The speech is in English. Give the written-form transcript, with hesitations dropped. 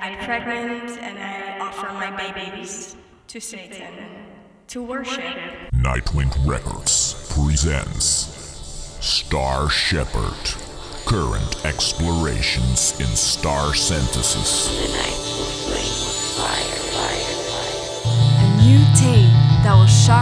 get pregnant and I offer my babies to Satan to worship. Nightwind Records presents Star Shepherd. Current explorations in star synthesis. The night will flame with fire. A new tape that will shock